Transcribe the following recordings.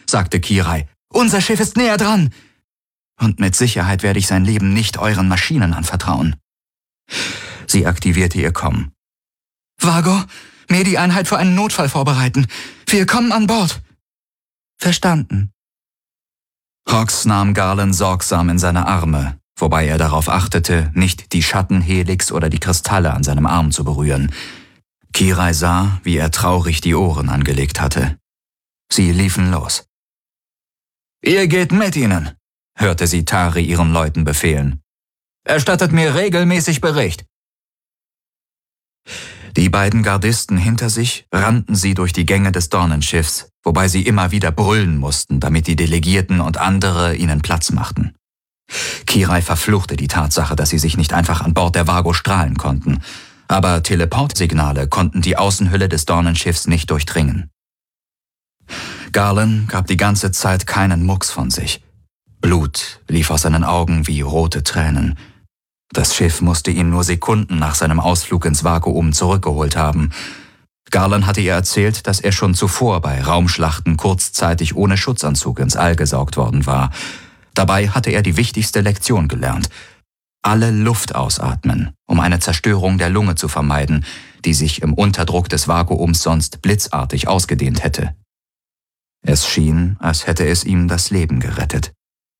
sagte Kirai. »Unser Schiff ist näher dran. Und mit Sicherheit werde ich sein Leben nicht euren Maschinen anvertrauen.« Sie aktivierte ihr Comm. »Vago, Medi-Einheit für einen Notfall vorbereiten. Wir kommen an Bord.« »Verstanden.« Hawks nahm Garland sorgsam in seine Arme, wobei er darauf achtete, nicht die Schattenhelix oder die Kristalle an seinem Arm zu berühren. Kirai sah, wie er traurig die Ohren angelegt hatte. Sie liefen los. »Ihr geht mit ihnen«, hörte sie Tari ihren Leuten befehlen. »Erstattet mir regelmäßig Bericht.« Die beiden Gardisten hinter sich rannten sie durch die Gänge des Dornenschiffs, wobei sie immer wieder brüllen mussten, damit die Delegierten und andere ihnen Platz machten. Kirai verfluchte die Tatsache, dass sie sich nicht einfach an Bord der Vago strahlen konnten, aber Teleportsignale konnten die Außenhülle des Dornenschiffs nicht durchdringen. Garland gab die ganze Zeit keinen Mucks von sich. Blut lief aus seinen Augen wie rote Tränen. Das Schiff musste ihn nur Sekunden nach seinem Ausflug ins Vakuum zurückgeholt haben. Garland hatte ihr erzählt, dass er schon zuvor bei Raumschlachten kurzzeitig ohne Schutzanzug ins All gesaugt worden war. Dabei hatte er die wichtigste Lektion gelernt: alle Luft ausatmen, um eine Zerstörung der Lunge zu vermeiden, die sich im Unterdruck des Vakuums sonst blitzartig ausgedehnt hätte. Es schien, als hätte es ihm das Leben gerettet.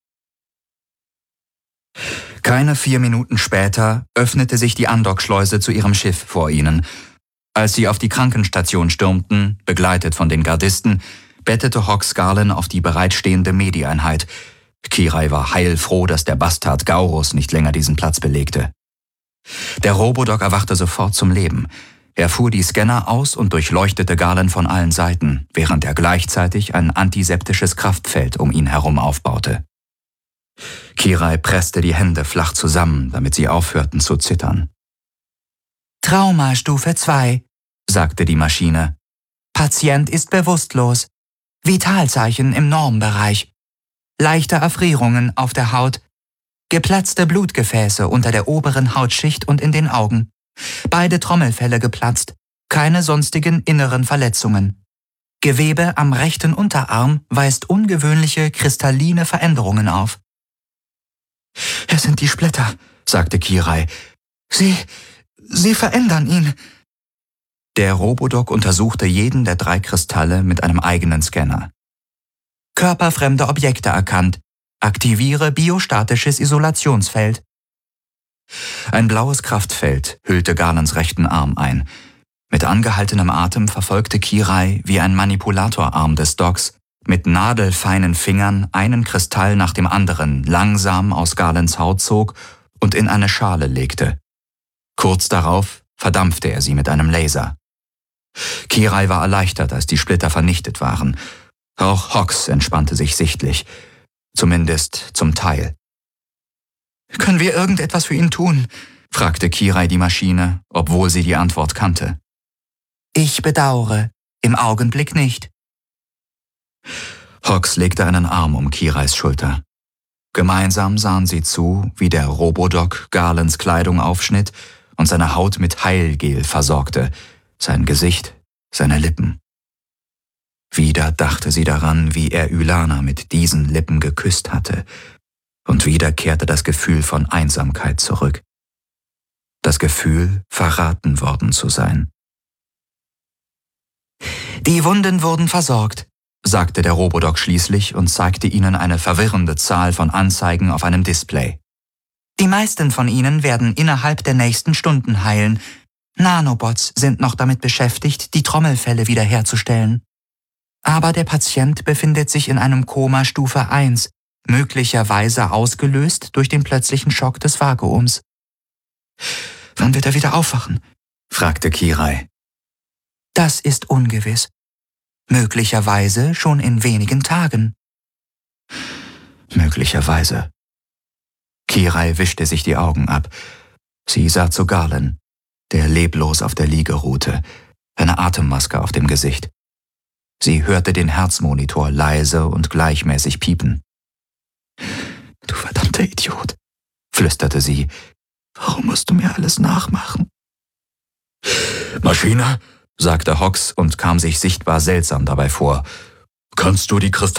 Keine 4 Minuten später öffnete sich die Andockschleuse zu ihrem Schiff vor ihnen. Als sie auf die Krankenstation stürmten, begleitet von den Gardisten, bettete Hawks Garland auf die bereitstehende Medi-Einheit. Kirai war heilfroh, dass der Bastard Gaurus nicht länger diesen Platz belegte. Der Robodoc erwachte sofort zum Leben. Er fuhr die Scanner aus und durchleuchtete Garland von allen Seiten, während er gleichzeitig ein antiseptisches Kraftfeld um ihn herum aufbaute. Kirai presste die Hände flach zusammen, damit sie aufhörten zu zittern. »Traumastufe 2«, sagte die Maschine. »Patient ist bewusstlos. Vitalzeichen im Normbereich. Leichte Erfrierungen auf der Haut. Geplatzte Blutgefäße unter der oberen Hautschicht und in den Augen. Beide Trommelfelle geplatzt. Keine sonstigen inneren Verletzungen. Gewebe am rechten Unterarm weist ungewöhnliche kristalline Veränderungen auf.« »Es sind die Splitter«, sagte Kirai. Sie verändern ihn.« Der Robodoc untersuchte jeden der 3 Kristalle mit einem eigenen Scanner. »Körperfremde Objekte erkannt. Aktiviere biostatisches Isolationsfeld.« Ein blaues Kraftfeld hüllte Garlands rechten Arm ein. Mit angehaltenem Atem verfolgte Kirai, wie ein Manipulatorarm des Docs mit nadelfeinen Fingern einen Kristall nach dem anderen langsam aus Garlands Haut zog und in eine Schale legte. Kurz darauf verdampfte er sie mit einem Laser. Kirai war erleichtert, als die Splitter vernichtet waren. Auch Hawks entspannte sich sichtlich, zumindest zum Teil. »Können wir irgendetwas für ihn tun?« fragte Kirai die Maschine, obwohl sie die Antwort kannte. »Ich bedauere, im Augenblick nicht.« Hawks legte einen Arm um Kirais Schulter. Gemeinsam sahen sie zu, wie der Robodoc Garlands Kleidung aufschnitt und seine Haut mit Heilgel versorgte, sein Gesicht, seine Lippen. Wieder dachte sie daran, wie er Ylana mit diesen Lippen geküsst hatte, und wieder kehrte das Gefühl von Einsamkeit zurück. Das Gefühl, verraten worden zu sein. »Die Wunden wurden versorgt«, sagte der Robodoc schließlich und zeigte ihnen eine verwirrende Zahl von Anzeigen auf einem Display. »Die meisten von ihnen werden innerhalb der nächsten Stunden heilen. Nanobots sind noch damit beschäftigt, die Trommelfelle wiederherzustellen. Aber der Patient befindet sich in einem Koma Stufe 1, möglicherweise ausgelöst durch den plötzlichen Schock des Vakuums.« »Wann wird er wieder aufwachen?« fragte Kirai. »Das ist ungewiss. Möglicherweise schon in wenigen Tagen.« »Möglicherweise.« Kirai wischte sich die Augen ab. Sie sah zu Garland, der leblos auf der Liege ruhte, eine Atemmaske auf dem Gesicht. Sie hörte den Herzmonitor leise und gleichmäßig piepen. »Du verdammter Idiot«, flüsterte sie. »Warum musst du mir alles nachmachen?« »Maschine«, sagte Hawks und kam sich sichtbar seltsam dabei vor. »Kannst du die